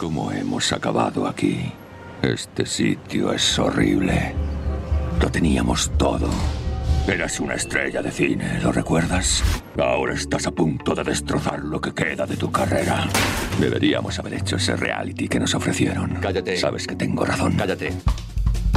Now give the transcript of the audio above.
¿Cómo hemos acabado aquí? Este sitio es horrible. Lo teníamos todo. Eras una estrella de cine, ¿lo recuerdas? Ahora estás a punto de destrozar lo que queda de tu carrera. Deberíamos haber hecho ese reality que nos ofrecieron. Cállate. Sabes que tengo razón. Cállate.